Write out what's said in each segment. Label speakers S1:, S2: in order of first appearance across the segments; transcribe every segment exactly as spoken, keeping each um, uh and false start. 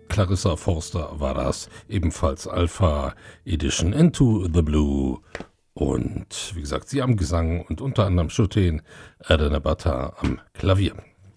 S1: Clarissa Forster war das, ebenfalls Alpha Edition Into the Blue. Und wie gesagt, sie am Gesang und unter anderem Shutein Adenabata am Klavier.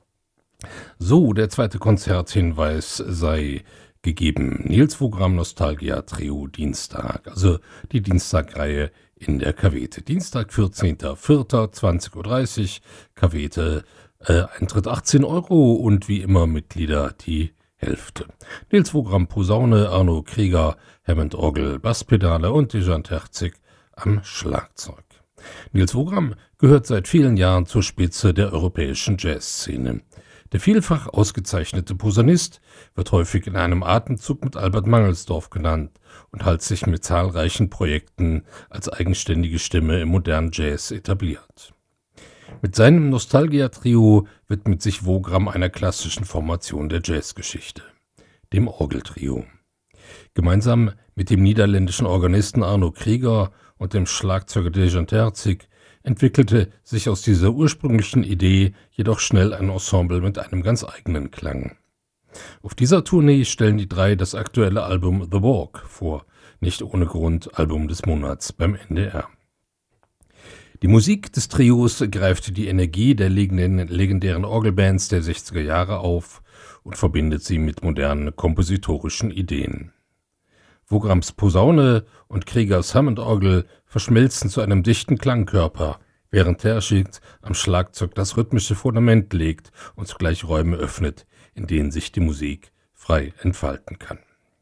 S1: So, der zweite Konzerthinweis sei gegeben. Nils Wogram Nostalgia Trio Dienstag, also die Dienstagreihe in der Kavete. Dienstag, vierzehnter vierter zwanzig Uhr dreißig, Kavete, äh, Eintritt achtzehn Euro und wie immer Mitglieder die Hälfte. Nils Wogram Posaune, Arno Krieger, Hammond Orgel, Basspedale und Dejan Terzik am Schlagzeug. Nils Wogram gehört seit vielen Jahren zur Spitze der europäischen Jazzszene. Der vielfach ausgezeichnete Posaunist wird häufig in einem Atemzug mit Albert Mangelsdorf genannt und hat sich mit zahlreichen Projekten als eigenständige Stimme im modernen Jazz etabliert. Mit seinem Nostalgia-Trio widmet sich Wogram einer klassischen Formation der Jazzgeschichte, dem Orgeltrio. Gemeinsam mit dem niederländischen Organisten Arno Krieger und dem Schlagzeuger Dejan Terzik entwickelte sich aus dieser ursprünglichen Idee jedoch schnell ein Ensemble mit einem ganz eigenen Klang. Auf dieser Tournee stellen die drei das aktuelle Album The Walk vor, nicht ohne Grund Album des Monats beim N D R. Die Musik des Trios greift die Energie der legendären Orgelbands der sechziger Jahre auf und verbindet sie mit modernen kompositorischen Ideen. Wograms Posaune und Kriegers Hammond-Orgel verschmelzen zu einem dichten Klangkörper, während Terzik am Schlagzeug das rhythmische Fundament legt und zugleich Räume öffnet, in denen sich die Musik frei entfalten kann.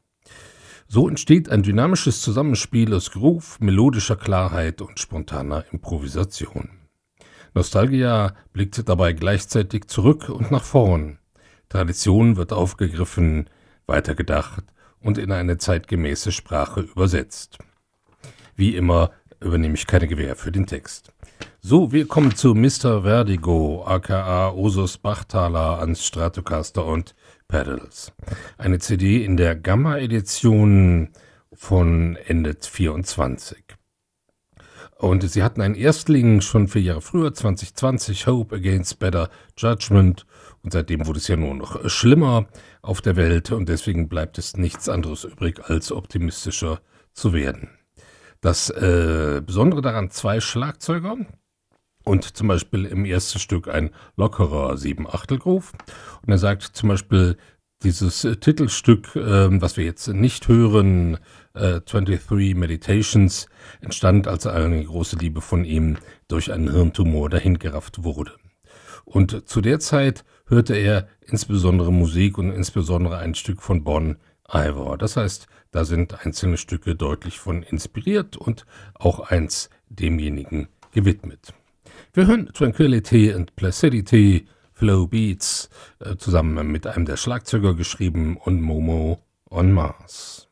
S1: So entsteht ein dynamisches Zusammenspiel aus Groove, melodischer Klarheit und spontaner Improvisation. Nostalgia blickt dabei gleichzeitig zurück und nach vorn. Tradition wird aufgegriffen, weitergedacht und in eine zeitgemäße Sprache übersetzt. Wie immer übernehme ich keine Gewähr für den Text. So, wir kommen zu Mister Vertigo, aka Osus Bachtaler ans Stratocaster und Pedals. Eine C D in der Gamma-Edition von Ende vierundzwanzig. Und sie hatten einen Erstling schon vier Jahre früher, zwanzig zwanzig, Hope Against Better Judgment. Und seitdem wurde es ja nur noch schlimmer auf der Welt und deswegen bleibt es nichts anderes übrig, als optimistischer zu werden. Das äh, Besondere daran, zwei Schlagzeuger und zum Beispiel im ersten Stück ein lockerer Sieben-Achtel-Groove. Und er sagt zum Beispiel, dieses äh, Titelstück, äh, was wir jetzt nicht hören, äh, twenty-three Meditations, entstand, als eine große Liebe von ihm durch einen Hirntumor dahingerafft wurde. Und zu der Zeit hörte er insbesondere Musik und insbesondere ein Stück von Bon Iver. Das heißt, da sind einzelne Stücke deutlich von inspiriert und auch eins demjenigen gewidmet. Wir hören Tranquility and Placidity, Flow Beats, äh, zusammen mit einem der Schlagzeuger geschrieben und Momo on Mars.